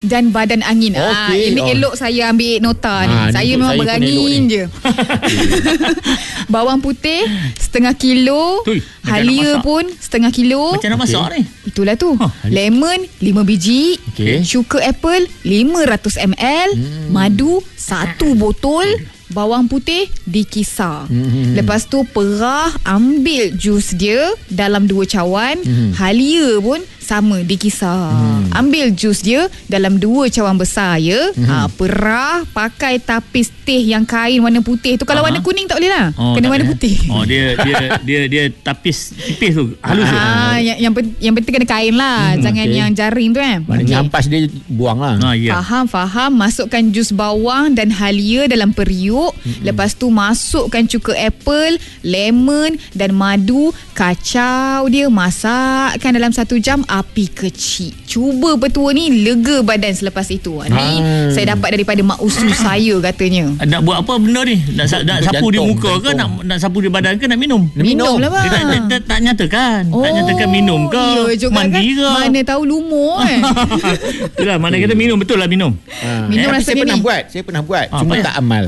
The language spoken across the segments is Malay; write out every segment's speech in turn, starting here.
dan badan angin. Ini elok saya ambil nota ni. Saya memang berangin je. Bawang putih setengah kilo. Halia pun setengah kilo. Macam nak masak ni? Itulah tu. Lemon 5 biji. Sugar apple 500 ml. Madu 1 botol. Bawang putih dikisar. Lepas tu perah, ambil jus dia dalam 2 cawan. Halia pun sama dikisar. Ambil jus dia dalam 2 cawan besar ya. Perah, pakai tapis teh yang kain warna putih tu. Kalau warna kuning tak boleh lah. Kena warna putih. Dia tapis tipis tu, halus tu. Yang penting kena kain lah. Jangan yang jaring tu kan. Maknanya ampas dia buang lah. Faham. Masukkan jus bawang dan halia dalam periuk. Lepas tu masukkan cuka apple, lemon dan madu. Kacau dia, masakkan dalam 1 jam api kecil. Cuba petua ni lega badan selepas itu. Ni saya dapat daripada mak usul saya katanya. Nak buat apa benda ni? Nak sapu di muka ke? Nak sapu di badan ke? Nak minum? Minum lah bang. Dia tak nyatakan. Tak nyatakan minum ke? Mandi ke? Mana tahu lumur kan. Itulah, mana kata minum. Betul lah minum. Minum rasanya ni. Saya pernah buat. Cuma tak amal.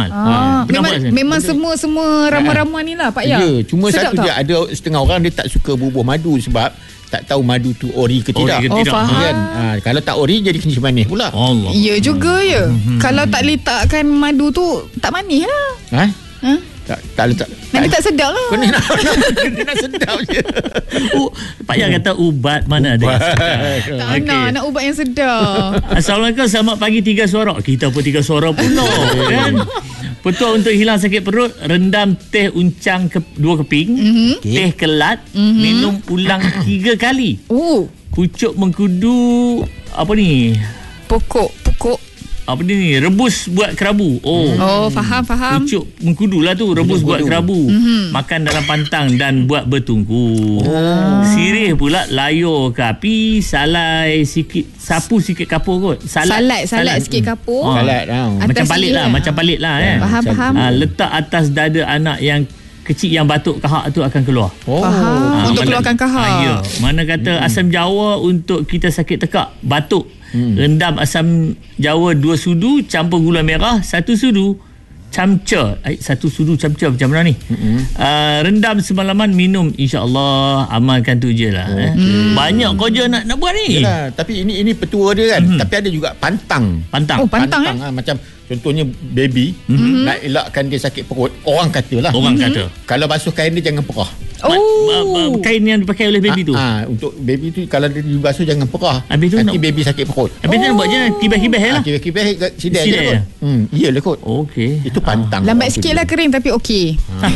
Memang semua ramuan-ramuan ni lah Pak Ya. Cuma satu je, ada setengah orang dia tak suka bubuh madu sebab tak tahu madu tu ori ke tidak. Faham. Kan? Kalau tak ori jadi kencing manis pula. Allah. Ya juga ya. Kalau tak letakkan madu tu tak manis lah. Tak letak. Nanti tak sedap lah. Kena nak sedap je. Pak Ya kata ubat mana ada. Tak nak ubat yang sedap. Assalamualaikum, selamat pagi 3 suara. Kita pun 3 suara pula kan. Petua untuk hilang sakit perut, rendam teh uncang 2 keping, teh kelat, minum ulang 3 kali. Pucuk mengkudu apa ni? Pokok apa ni, rebus buat kerabu. Faham. Pucuk mengkudu lah tu, rebus buat kerabu. Makan dalam pantang dan buat bertungku. Sirih pula layur ke api, salai sikit, sapu sikit kapur kot. Salat sikit kapur. Macam palit lah Faham. Letak atas dada anak yang kecil yang batuk kahak tu akan keluar. Untuk keluarkan kahak. Mana kata asam jawa untuk kita sakit tekak, batuk. Rendam asam jawa 2 sudu, campur gula merah 1 sudu, camca 1 sudu camca macam mana ni. Rendam semalaman, minum, insya-Allah amalkan tu je lah. Banyak kerja nak buat ni. Yalah, tapi ini petua dia kan. Tapi ada juga pantang. Pantang Macam contohnya baby nak elakkan dia sakit perut, orang kata kalau basuh kain dia jangan perah. Kain yang dipakai oleh baby tu. Untuk baby tu kalau dia dibasuh jangan perah. Nanti baby sakit perut. Habis tu nak buat je kibah-kibah lah. Kibah sidai je kot. Iyalah kot. Okey. Itu pantang. Lambat sikit lah kering tapi okey.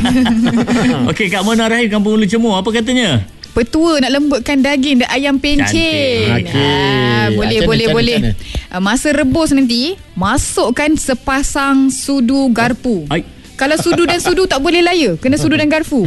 Okey, Kak Mona Rahim, Kampung Ulu Cemur, apa katanya? Petua nak lembutkan daging dan ayam pencit. Boleh. Masa rebus nanti, masukkan sepasang sudu garpu. Kalau sudu dan sudu tak boleh laya, kena sudu dan garpu.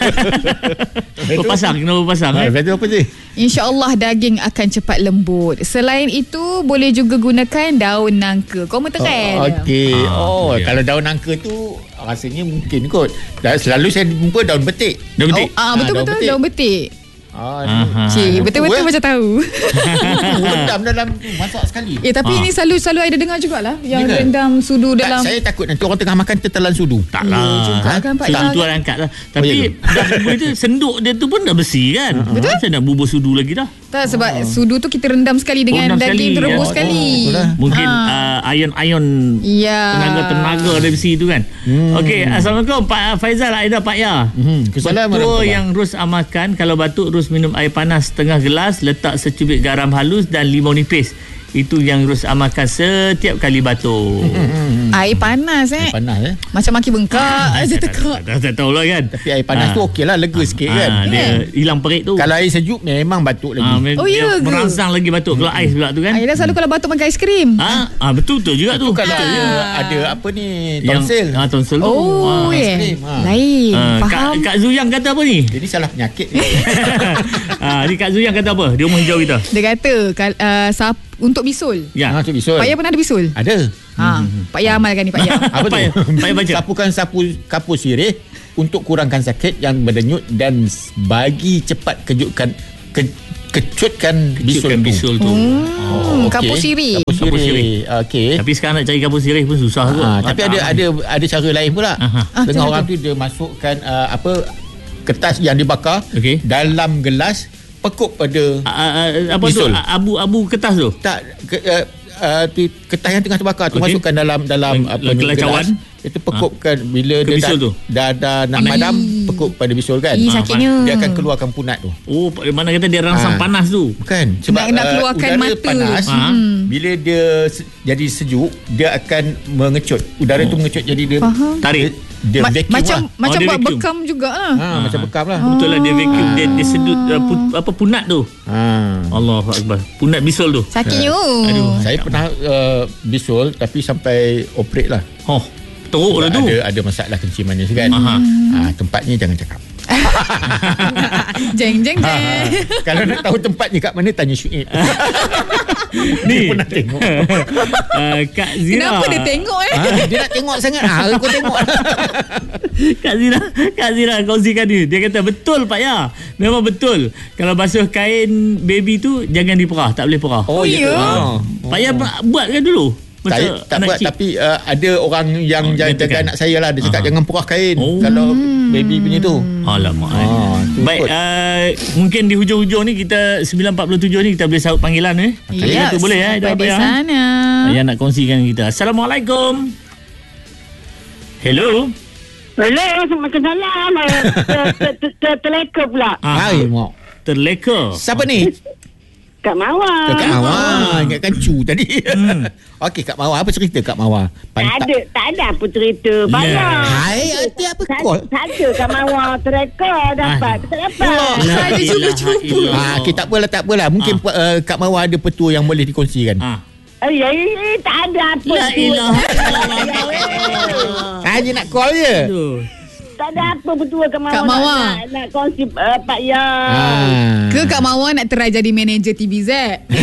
Berpasang. Betul apa je? InsyaAllah daging akan cepat lembut. Selain itu, boleh juga gunakan daun nangka. Kau metekan. Kalau daun nangka tu rasanya mungkin kot. Selalu saya jumpa daun betik. Betul daun betik. Betul-betul macam tahu. Rendam dalam masak sekali. Tapi ini selalu ada dengar jugalah yang rendam sudu dalam. Saya takut nanti orang tengah makan tertelan sudu. Taklah. Sudu tu angkat lah. Tapi dah bubur tu, senduk dia tu pun dah bersih kan. Betul. Saya nak bubur sudu lagi dah. Tak, sebab sudu tu kita rendam sekali dengan daging tu, rebus sekali. Mungkin ion tenaga dari besi tu kan. Okey, Assalamualaikum Pak Faizal, Aida, Pak Ya. Betul yang Rus amalkan, kalau batuk Rus minum air panas setengah gelas, letak secubit garam halus dan limau nipis. Itu yang Rus amalkan setiap kali batuk. Air panas macam maki bengkak aja tekak. Tak tahulah kan. Tapi air panas tu okeylah, lega sikit kan. Dia hilang perit tu. Kalau air sejuk memang batuk lagi. Dia merangsang lagi batuk. Kalau ais pula tu kan. Ayolah, selalu kalau batuk makan aiskrim. Betul juga tu. Kalau ada apa ni, tonsil. Tonsil tu. Lain. Faham. Kak Zuyang kata apa ni? Jadi salah penyakit ni. Ni Kak Zuyang kata apa? Dia rumah hijau kita. Dia kata untuk bisul. Untuk bisul. Pak Ya pernah ada bisul? Ada. Pak Ya amalkan ni Pak Ya. Apa tu? Pak Ya baca. Sapukan kapur sirih untuk kurangkan sakit yang berdenyut dan bagi cepat kecutkan bisul tu. Kapur sirih. Kapur sirih. Okey. Tapi sekarang nak cari kapur sirih pun susah kot. Tapi ada cara lain pula. Setengah orang tu dia masukkan kertas yang dibakar dalam gelas, pekuk pada bisul. Tu abu kertas tu. Tak kertas yang tengah terbakar tu masukkan dalam gelas cawan. Itu pekupkan bila ke dia bisul tu. dah nak padam, pekuk pada bisul kan. Sakitnya. Dia akan keluarkan punat tu. Oh, mana kata dia rangsang panas tu. Bukan, sebab nak keluarkan udara mata panas. Bila dia jadi sejuk, dia akan mengecut. Udara tu mengecut, jadi dia tarik. Dia vacuum macam lah. buat bekam jugalah. Macam bekam lah. Betul lah, dia vacuum, dia sedut punat tu. Allahu akbar. Punat bisul tu. Sakitnya. Aduh. Saya pernah bisul tapi sampai operate lah. Teruk lah tu. Ada masalah kencing manis kan. Tempatnya jangan cakap. Jeng. Kalau nak tahu tempatnya kat mana, tanya Syuib. Ni pernah tengok. Kak Zira. Kenapa dia tengok Dia nak tengok sangat. Kau tengok. Kak Zira kongsikan ni. Dia kata betul Pak Ya. Memang betul. Kalau basuh kain baby tu jangan diperah, tak boleh perah. Ya. Pak Ya buat kan dulu? Saya tak buat, tapi ada orang yang jaga anak saya lah. Dia cakap jangan perah kain kalau baby punya tu. Alamak. Baik, mungkin di hujung-hujung ni kita 9.47 ni kita boleh sahut panggilan Ya, tu boleh Ida di sana. Yang nak kongsikan kita. Assalamualaikum. Hello. Waalaikumsalam. Terleka pula. Hai, mak. Terleka. Siapa ni? Kak Mawar. Kak Mawar. Ingatkan Cu tadi. Okey, Kak Mawar, apa cerita Kak Mawar? Tak ada apa cerita. Banyak. Hai, arti apa call? Tak ada Kak Mawar. Terleka dapat. Tak dapat. Saya cuba. Okey, tak apalah. Mungkin Kak Mawar ada petua yang boleh dikongsikan. Tak ada apa La ilaha Hanya nak call je. Tak ada apa betul Kak Mawar. Kak Mawar nak kongsi Pak Ya. Ke Kak Mawar nak try jadi manager TVZ?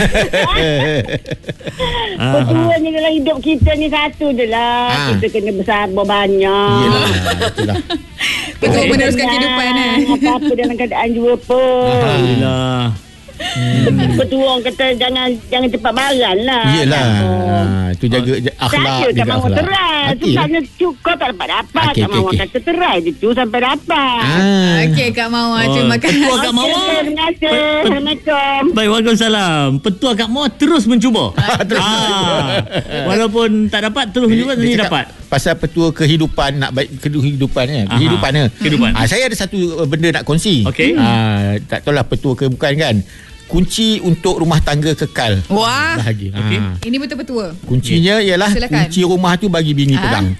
Betuanya dalam hidup kita ni satu je lah. Kita kena bersabar banyak. Yelah, itulah. Betul, meneruskan kehidupan apa-apa dalam keadaan jua pun. Alhamdulillah. Betul orang kata jangan cepat baran lah. Yelah. Itu jaga akhlak. Saya Kak Mawar terai. Susahnya cukup tak dapat. Kak Mawar kata terai je tu sampai dapat. Okey Kak Mawar, terima kasih. Petua Kak Mawar. Terima kasih. Assalamualaikum. Baik, waalaikumsalam. Petua Kak Mawar terus mencuba. Walaupun tak dapat, terus mencuba nanti dapat. Pasal petua kehidupan, nak baik kehidupan kan. Kehidupan. Saya ada satu benda nak kongsi. Okey. Tak tahulah petua ke bukan kan. Kunci untuk rumah tangga kekal. Wah. Bahagia. Ini betul-betul. Kuncinya ialah kunci rumah tu bagi bini pegang.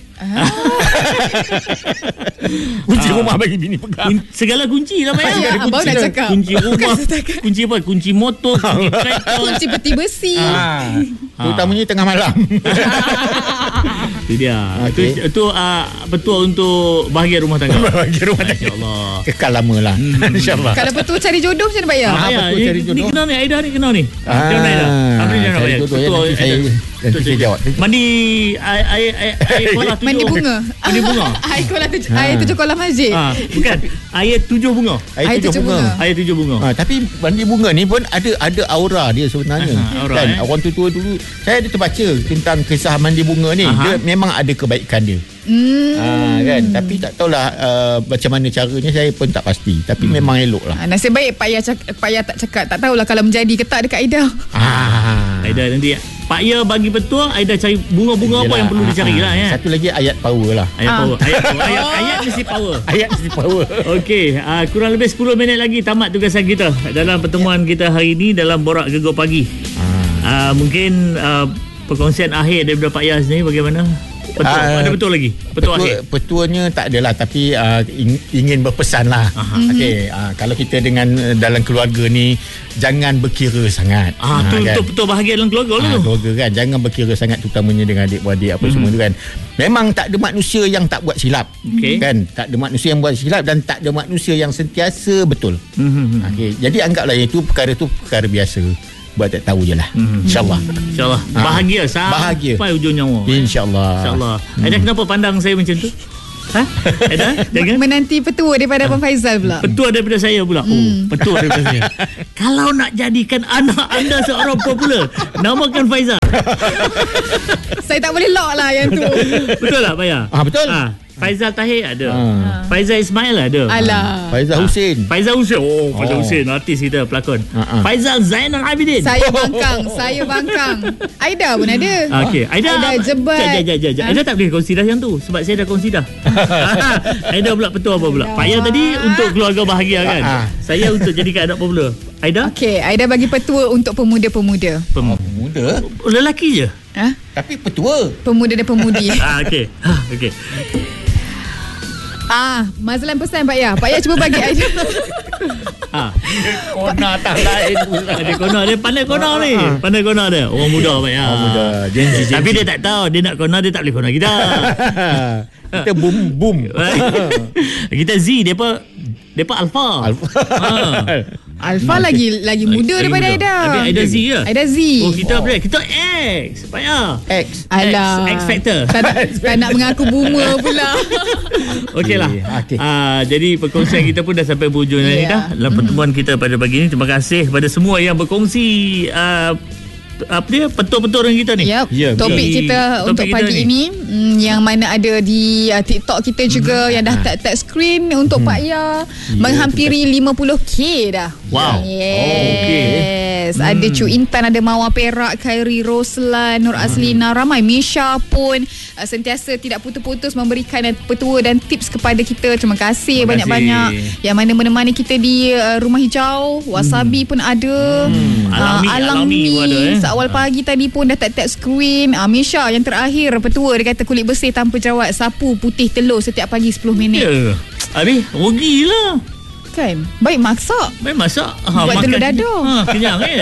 Kunci rumah bagi bini pegang. Segala kunci lah Maya. Abang nak cakap. Kunci rumah. Kunci apa? Kunci motor, kunci kereta. Kunci peti besi. Terutamanya tengah malam. Itu dia. Itu petua untuk bahagia rumah tangga. Bahagia rumah tangga. InsyaAllah. Kekal lama lah. InsyaAllah. Kalau betul cari jodoh macam mana Pak Ya? betul cari jodoh. Ni kenal ni, Aida ni kenal ni. Macam mana Aida? Cari jodoh nanti saya jawab. Mandi air kolam 7. Mandi bunga. Mandi bunga. Air 7 kolam masjid. Bukan. Air 7 bunga. Air 7 bunga. Air 7 bunga. Tapi mandi bunga ni pun ada aura dia sebenarnya. Aura, kan orang tua dulu saya ada terbaca tentang kisah mandi bunga ni. Dia memang ada kebaikan dia. Kan, tapi tak tahulah macam mana caranya, saya pun tak pasti, tapi memang elok lah. Nasib baik Pak Ya tak cakap. Tak tahulah kalau menjadi ke tak dekat Aida. Aida nanti Pak Ya bagi petua, Aida cari bunga-bunga apa yang perlu dicari lah ya. Satu lagi ayat power lah. Ayat mesti power. Ayat mesti power. Okey, kurang lebih 10 minit lagi tamat tugasan kita dalam pertemuan kita hari ini dalam Borak Gegar Pagi. Mungkin perkongsian akhir daripada Pak Ya ni bagaimana? Ada betul lagi? Petuanya tak adalah, tapi ingin berpesan lah. Kalau kita dengan dalam keluarga ni jangan berkira sangat. Itu betul bahagia dalam keluarga tu. Keluarga kan, jangan berkira sangat, terutamanya dengan adik-beradik apa semua tu kan. Memang tak ada manusia yang tak buat silap. Kan, tak ada manusia yang buat silap dan tak ada manusia yang sentiasa betul. Jadi anggaplah itu perkara biasa. Buat tak tahu je lah. InsyaAllah. Bahagia sampai ujung nyawa. InsyaAllah. Ada kenapa pandang saya macam tu? Aida, jangan. Menanti petua daripada Abang Faizal pula. Petua daripada saya pula. Petua daripada saya. Kalau nak jadikan anak anda seorang popular, namakan Faizal. Saya tak boleh lock lah yang tu. Betul tak, Paya? Betul. Faizal Tahir ada. Faizal Ismail ada. Alah. Faizal Hussein. Faizal Hussein. Faizal Hussein, artis kita, pelakon. Faizal Zainal Abidin. Saya bangkang. Aida pun ada. Okey, Aida jebat. Aida tak boleh kongsi dah yang tu sebab saya dah kongsi dah. Aida pula petua apa pula? Paya tadi untuk keluarga bahagia kan. Saya untuk jadikan anak popular. Aida? Okey, Aida bagi petua untuk pemuda-pemuda. Pemuda? Lelaki je. Tapi petua. Pemuda dan pemudi. Okey. Okey. Mazlan pesan Pak Ya. Pak Ya cuba bagi Aida. Kona tak lain pula. Dia kona, dia pandai kona ni. Pandai kona dia. Orang muda Pak Ya. Orang muda. Gen Z. Tapi dia tak tahu dia nak kona, dia tak boleh kona kita. Kita boom. Kita Z, depa alpha. Alpha lagi muda daripada muda. Aida. Tapi Aida Z ke? Aida Z. Oh, kita boleh. Kita X. Pak Ya. X. Alah. X Factor. Tak nak mengaku boomer pula. Okeylah. Jadi perkongsian kita pun dah sampai hujung ni dah. Dalam pertemuan kita pada pagi ni, terima kasih kepada semua yang berkongsi petua-petua kita ni. Topik kita untuk pagi ini yang mana ada di TikTok kita juga yang dah tag screen untuk Pak Ya menghampiri 50k dah. Wow. Yes. Ada Cu Intan, ada Mawar Perak, Khairi Roslan, Nur Aslina, ramai. Misha pun sentiasa tidak putus-putus memberikan petua dan tips kepada kita. Terima kasih banyak-banyak yang mana menemani kita di Rumah Hijau. Wasabi pun ada. Alami pun ada. Awal pagi tadi pun dah tag screen. Misha yang terakhir petua, dia kata kulit bersih tanpa jerawat, sapu putih telur setiap pagi 10 minit. Habis rugilah. Kan? Baik masak. Buat telur dadar. Kenyang kan?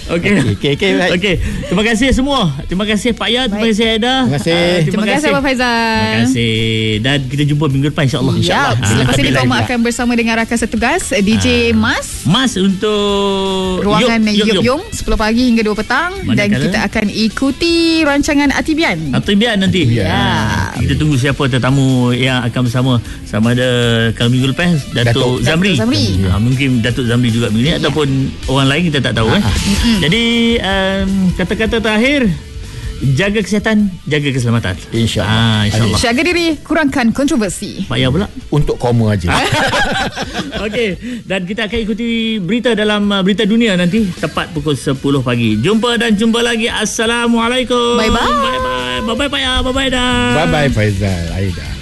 Okey. Terima kasih semua. Terima kasih Pak Ya. Terima kasih Aida. Terima kasih Abang Faizal. Terima kasih. Dan kita jumpa minggu depan insyaAllah. Selepas ini Kau akan bersama dengan rakan setugas DJ Mas untuk ruangan Yop 10 pagi hingga 2 petang. Dan kita akan ikuti rancangan Atibian nanti. Kita tunggu siapa tetamu yang akan bersama. Sama ada kalau minggu lepas Datuk Zamri. Mungkin Datuk Zamri juga minggu ni ataupun orang lain, kita tak tahu. Jadi kata-kata terakhir, jaga kesihatan, jaga keselamatan. InsyaAllah. Jaga diri, kurangkan kontroversi. Pak Ya pula untuk koma aja. Okey, dan kita akan ikuti berita dalam Berita Dunia nanti tepat pukul 10 pagi. Jumpa lagi. Assalamualaikum. Bye-bye. Bye-bye Pak Ya. Bye-bye Dah. Bye-bye Faizal, Aida.